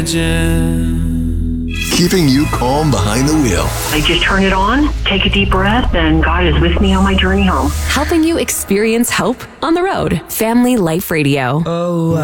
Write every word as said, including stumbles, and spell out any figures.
Keeping you calm behind the wheel. I just turn it on, take a deep breath, and God is with me on my journey home. Helping you experience hope on the road. Family Life Radio. Oh,